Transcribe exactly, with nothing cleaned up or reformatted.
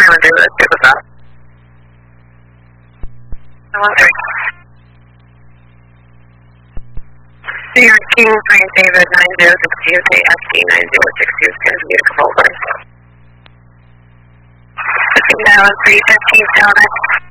Island David, let's get with that. one three. New York King, Frank David, nine zero six two, K S T nine zero six two, continue to Culver. Now, three fifteen, Delta.